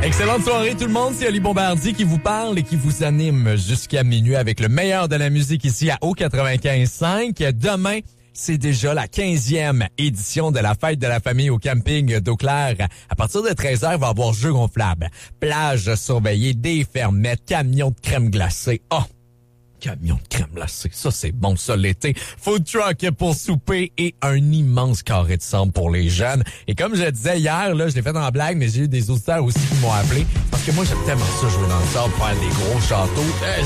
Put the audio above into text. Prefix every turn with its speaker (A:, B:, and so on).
A: Excellente soirée tout le monde, c'est Ali Bombardier qui vous parle et qui vous anime jusqu'à minuit avec le meilleur de la musique ici à O95.5. Demain, c'est déjà la 15e édition de la fête de la famille au camping d'Eau-Claire. À partir de 13h, il va y avoir jeux gonflables, plage surveillée, des fermettes, camions de crème glacée. Oh! Camion de crème glacée, ça c'est bon ça l'été. Food truck pour souper et un immense carré de sable pour les jeunes. Et comme je le disais hier, là, je l'ai fait en blague, mais j'ai eu des auditeurs aussi qui m'ont appelé parce que moi j'aime tellement ça jouer dans le sable, faire des gros châteaux.